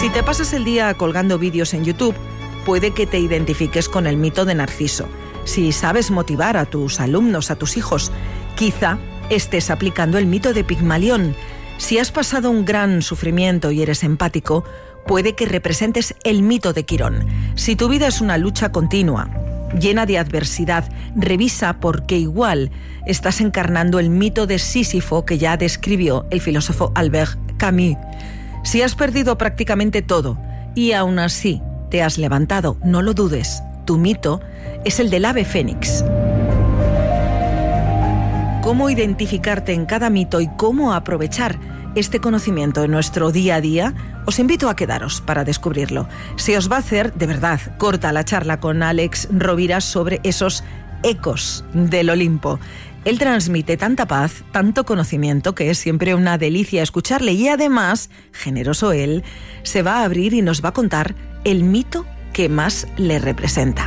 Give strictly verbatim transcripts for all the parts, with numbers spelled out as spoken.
Si te pasas el día colgando vídeos en YouTube, puede que te identifiques con el mito de Narciso. Si sabes motivar a tus alumnos, a tus hijos, quizá estés aplicando el mito de Pigmalión. Si has pasado un gran sufrimiento y eres empático, puede que representes el mito de Quirón. Si tu vida es una lucha continua, llena de adversidad, revisa porque igual estás encarnando el mito de Sísifo que ya describió el filósofo Albert Camus. Si has perdido prácticamente todo y aún así te has levantado, no lo dudes, tu mito es el del ave fénix. ¿Cómo identificarte en cada mito y cómo aprovechar este conocimiento en nuestro día a día? Os invito a quedaros para descubrirlo. Se os va a hacer, de verdad, corta la charla con Alex Rovira sobre esos ecos del Olimpo. Él transmite tanta paz, tanto conocimiento, que es siempre una delicia escucharle, y además, generoso él, se va a abrir y nos va a contar el mito que más le representa.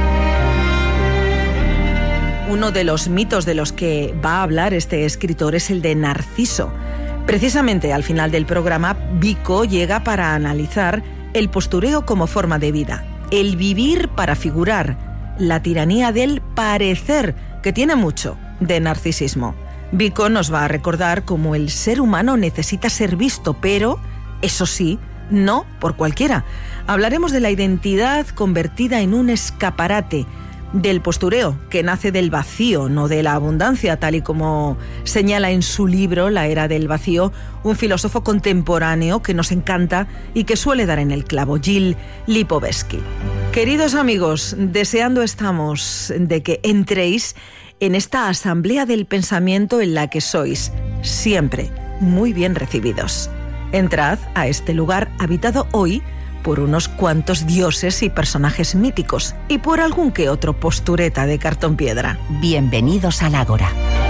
Uno de los mitos de los que va a hablar este escritor es el de Narciso. Precisamente al final del programa, Vico llega para analizar el postureo como forma de vida, el vivir para figurar, la tiranía del parecer, que tiene mucho de narcisismo. Vico nos va a recordar cómo el ser humano necesita ser visto, pero, eso sí, no por cualquiera. Hablaremos de la identidad convertida en un escaparate, del postureo, que nace del vacío, no de la abundancia, tal y como señala en su libro La era del vacío, un filósofo contemporáneo que nos encanta y que suele dar en el clavo, Gilles Lipovetsky. Queridos amigos, deseando estamos de que entréis en esta asamblea del pensamiento en la que sois siempre muy bien recibidos. Entrad a este lugar habitado hoy por unos cuantos dioses y personajes míticos, y por algún que otro postureta de cartón piedra. Bienvenidos al Ágora.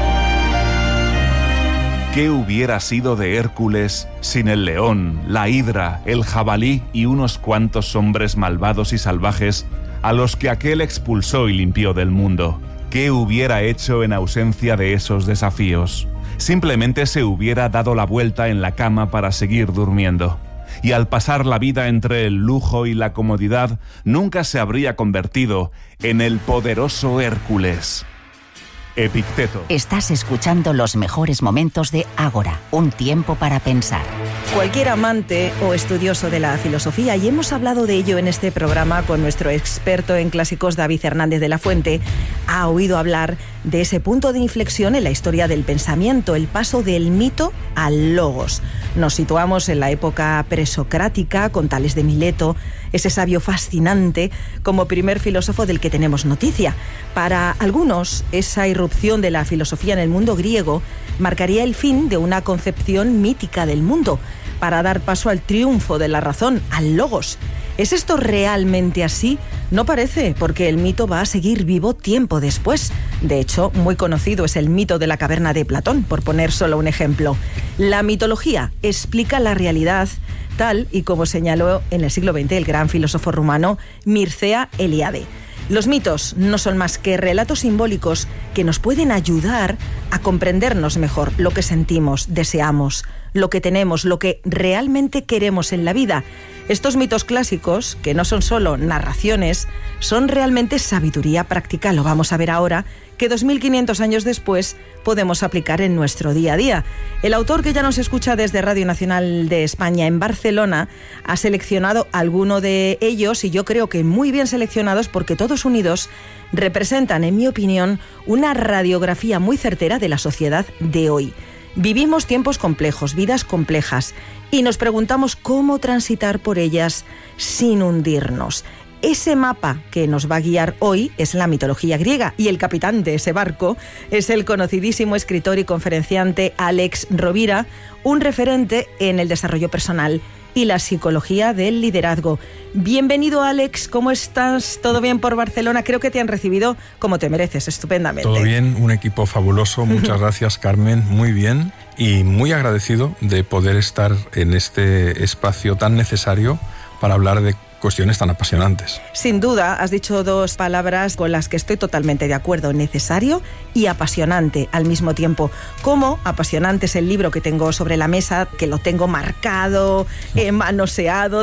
¿Qué hubiera sido de Hércules sin el león, la hidra, el jabalí y unos cuantos hombres malvados y salvajes a los que aquel expulsó y limpió del mundo? ¿Qué hubiera hecho en ausencia de esos desafíos? Simplemente se hubiera dado la vuelta en la cama para seguir durmiendo. Y al pasar la vida entre el lujo y la comodidad, nunca se habría convertido en el poderoso Hércules. Epicteto. Estás escuchando los mejores momentos de Ágora, un tiempo para pensar. Cualquier amante o estudioso de la filosofía, y hemos hablado de ello en este programa con nuestro experto en clásicos David Hernández de la Fuente, ha oído hablar de ese punto de inflexión en la historia del pensamiento, el paso del mito al logos. Nos situamos en la época presocrática con Tales de Mileto, ese sabio fascinante como primer filósofo del que tenemos noticia. Para algunos, esa irrupción de la filosofía en el mundo griego marcaría el fin de una concepción mítica del mundo, para dar paso al triunfo de la razón, al logos. ¿Es esto realmente así? No parece, porque el mito va a seguir vivo tiempo después. De hecho, muy conocido es el mito de la caverna de Platón, por poner solo un ejemplo. La mitología explica la realidad tal y como señaló en el siglo veinte el gran filósofo rumano Mircea Eliade. Los mitos no son más que relatos simbólicos que nos pueden ayudar a comprendernos mejor lo que sentimos, deseamos, lo que tenemos, lo que realmente queremos en la vida. Estos mitos clásicos, que no son solo narraciones, son realmente sabiduría práctica, lo vamos a ver ahora, que dos mil quinientos años después podemos aplicar en nuestro día a día. El autor, que ya nos escucha desde Radio Nacional de España en Barcelona, ha seleccionado alguno de ellos, y yo creo que muy bien seleccionados, porque todos unidos representan, en mi opinión, una radiografía muy certera de la sociedad de hoy. Vivimos tiempos complejos, vidas complejas, y nos preguntamos cómo transitar por ellas sin hundirnos. Ese mapa que nos va a guiar hoy es la mitología griega, y el capitán de ese barco es el conocidísimo escritor y conferenciante Alex Rovira, un referente en el desarrollo personal y la psicología del liderazgo. Bienvenido, Alex, ¿cómo estás? ¿Todo bien por Barcelona? Creo que te han recibido como te mereces, estupendamente. Todo bien, un equipo fabuloso, muchas gracias, Carmen, muy bien, y muy agradecido de poder estar en este espacio tan necesario para hablar de cuestiones tan apasionantes. Sin duda, has dicho dos palabras con las que estoy totalmente de acuerdo: necesario y apasionante al mismo tiempo. Como apasionante es el libro que tengo sobre la mesa, que lo tengo marcado, eh, manoseado,